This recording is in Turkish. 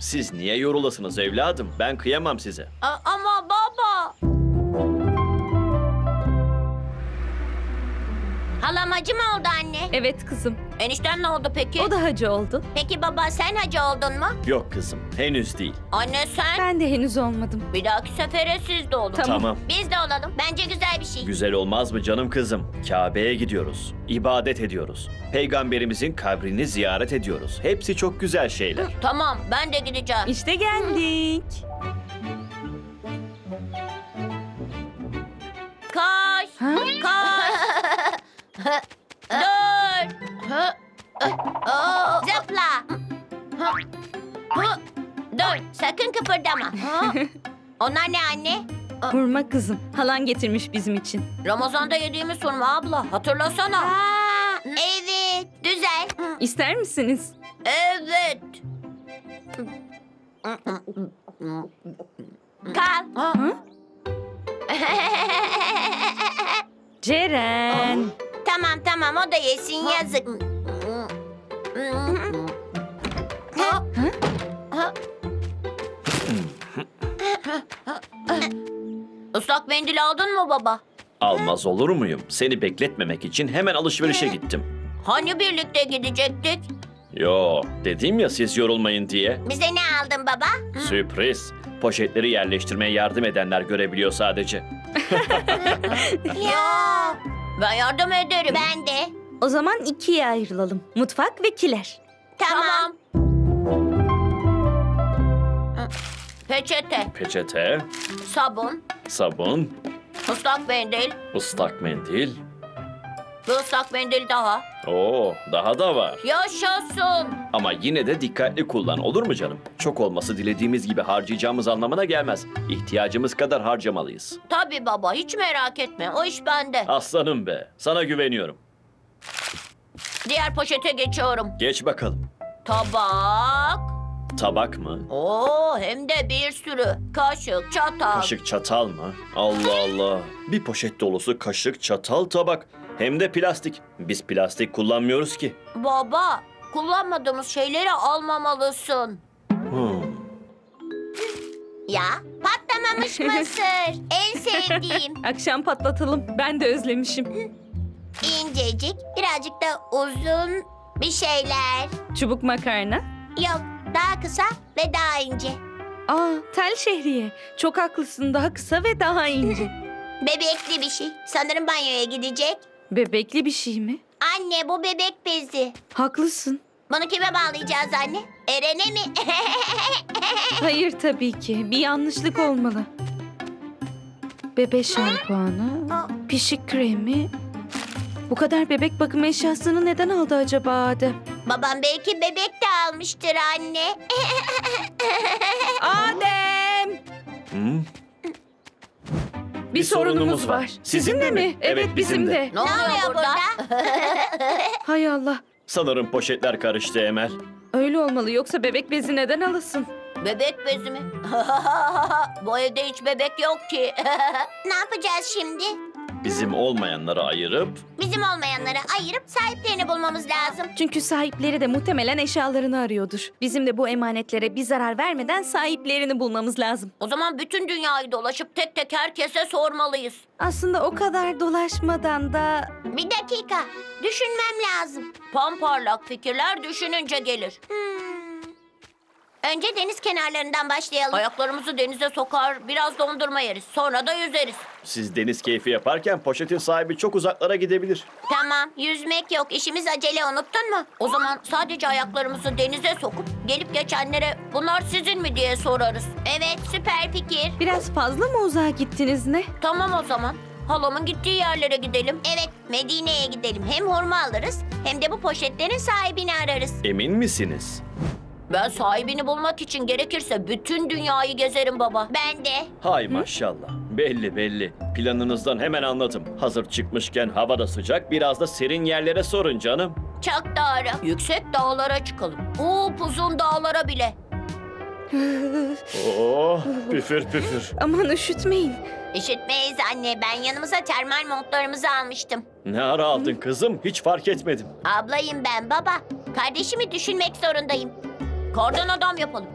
Siz niye yorulasınız evladım? Ben kıyamam size. Ama baba. Halam hacı mı oldu anne? Evet kızım. Enişten ne oldu peki? O da hacı oldu. Peki baba sen hacı oldun mu? Yok kızım, henüz değil. Anne sen? Ben de henüz olmadım. Bir dahaki sefere siz de olun. Tamam. Biz de olalım. Bence güzel bir şey. Güzel olmaz mı canım kızım? Kabe'ye gidiyoruz. İbadet ediyoruz. Peygamberimizin kabrini ziyaret ediyoruz. Hepsi çok güzel şeyler. Tamam ben de gideceğim. İşte geldik. Koş. Ha? Koş. Dur. Zıpla. Dur sakın kıpırdama. Onlar ne anne? Hurma kızım. Halan getirmiş bizim için. Ramazan'da yediğimiz hurma abla hatırlasana. Evet güzel. İster misiniz? Evet. Kal. Ceren. Tamam o da yesin yazık. Islak mendil aldın mı baba? Almaz olur muyum? Seni bekletmemek için hemen alışverişe gittim. Hani birlikte gidecektik? Yo, dedim ya siz yorulmayın diye. Bize ne aldın baba? Sürpriz. Poşetleri yerleştirmeye yardım edenler görebiliyor sadece. Ya. Ben yardım ederim. Ben de. O zaman ikiye ayrılalım. Mutfak ve kiler. Tamam. Peçete, Peçete, sabun, sabun, ıslak mendil, ıslak mendil. bir ıslak mendil daha. Oo, daha da var. Yaşasın. Ama yine de dikkatli kullan, olur mu canım? Çok olması dilediğimiz gibi harcayacağımız anlamına gelmez. İhtiyacımız kadar harcamalıyız. Tabii baba hiç merak etme o iş bende. Aslanım be, sana güveniyorum. Diğer poşete geçiyorum. Geç bakalım. Tabak. Tabak mı? Oo hem de bir sürü. Kaşık, çatal. Kaşık, çatal mı? Allah Allah. Bir poşet dolusu kaşık, çatal, tabak. Hem de plastik. Biz plastik kullanmıyoruz ki. Baba kullanmadığımız şeyleri almamalısın. Ya patlamamış mısır. En sevdiğim. Akşam patlatalım. Ben de özlemişim. İncecik, birazcık da uzun bir şeyler. Çubuk makarna. Yok, daha kısa ve daha ince. Aa, tel şehriye. Çok haklısın. Daha kısa ve daha ince. Bebekli bir şey. Sanırım banyoya gidecek. Bebekli bir şey mi? Anne bu bebek bezi. Haklısın. Bunu kime bağlayacağız anne? Eren'e mi? Hayır tabii ki. Bir yanlışlık olmalı. Bebe şampuanı, pişik kremi. Bu kadar bebek bakım eşyasını neden aldı acaba Adem? Babam belki bebek de almıştır anne. Adem! Hı? Bir sorunumuz var. Sizin de mi? Evet, bizim de. Ne oluyor burada? Hay Allah. Sanırım poşetler karıştı Emel. Öyle olmalı. Yoksa bebek bezi neden alasın? Bebek bezi mi? Bu evde hiç bebek yok ki. Ne yapacağız şimdi? Bizim olmayanları ayırıp Bizim olmayanları ayırıp sahiplerini bulmamız lazım. Çünkü sahipleri de muhtemelen eşyalarını arıyordur. Bizim de bu emanetlere bir zarar vermeden sahiplerini bulmamız lazım. O zaman bütün dünyayı dolaşıp tek tek herkese sormalıyız. Aslında o kadar dolaşmadan da... Bir dakika, düşünmem lazım. Pamparlak fikirler düşününce gelir. Önce deniz kenarlarından başlayalım. Ayaklarımızı denize sokar, biraz dondurma yeriz. Sonra da yüzeriz. siz deniz keyfi yaparken poşetin sahibi çok uzaklara gidebilir. Tamam, yüzmek yok. İşimiz acele, unuttun mu? O zaman sadece ayaklarımızı denize sokup gelip geçenlere bunlar sizin mi diye sorarız. Evet, süper fikir. Biraz fazla mı uzağa gittiniz ne? Tamam o zaman. Halamın gittiği yerlere gidelim. Evet, Medine'ye gidelim. Hem hurma alırız hem de bu poşetlerin sahibini ararız. Emin misiniz? Ben sahibini bulmak için gerekirse bütün dünyayı gezerim baba. Ben de. Hay maşallah. Belli belli. Planınızdan hemen anladım. Hazır çıkmışken hava da sıcak, biraz da serin yerlere sorun canım. Çok doğru. Yüksek dağlara çıkalım. Upuzun dağlara bile. Oh, püfür püfür. Aman üşütmeyin. İşitmeyiz anne. Ben yanımıza termal montlarımızı almıştım. Ne ara aldın kızım? Hiç fark etmedim. Ablayım ben baba. Kardeşimi düşünmek zorundayım. Kardan adam yapalım.